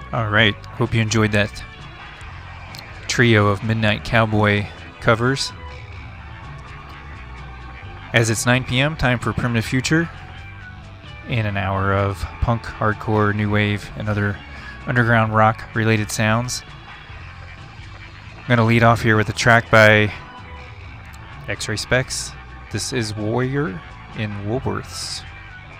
Alright, hope you enjoyed that trio of Midnight Cowboy covers. As it's 9 p.m., time for Primitive Future. In an hour of punk, hardcore, new wave, and other underground rock related sounds. I'm going to lead off here with a track by X-Ray Spex. This is Warrior in Woolworths.